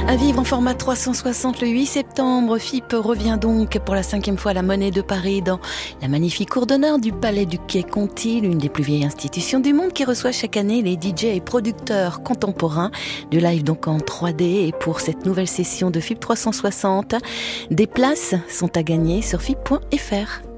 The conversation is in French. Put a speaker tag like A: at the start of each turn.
A: À vivre en format 360 le 8 septembre, FIP revient donc pour la 5e fois à la Monnaie de Paris dans la magnifique cour d'honneur du Palais du Quai Conti, l'une des plus vieilles institutions du monde qui reçoit chaque année les DJ et producteurs contemporains, du live donc en 3D. Et pour cette nouvelle session de FIP 360, des places sont à gagner sur FIP.fr.